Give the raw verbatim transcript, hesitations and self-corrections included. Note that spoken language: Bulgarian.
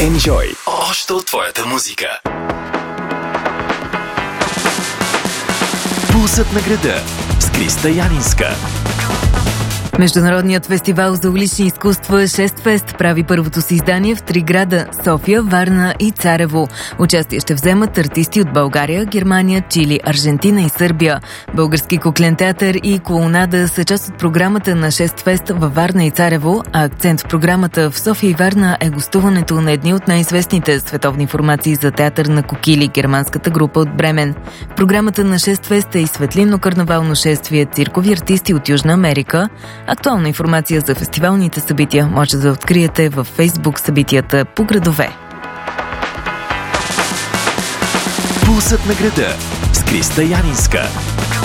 Enjoy още от твоята музика. Пулсът на града с Криста Янинска. Международният фестивал за улични изкуства шест фест прави първото си издание в три града – София, Варна и Царево. Участие ще вземат артисти от България, Германия, Чили, Аржентина и Сърбия. Български куклен театър и клоунада са част от програмата на шест фест във Варна и Царево, а акцент в програмата в София и Варна е гостуването на едни от най-известните световни формации за театър на кокили, германската група от Бремен. В програмата на шест фест е и светлинно карнавално шествие, циркови артисти от Южна Америка. Актуална информация за фестивалните събития може да откриете във Фейсбук събитията по градове. Пулсът на града с Криста Янинска.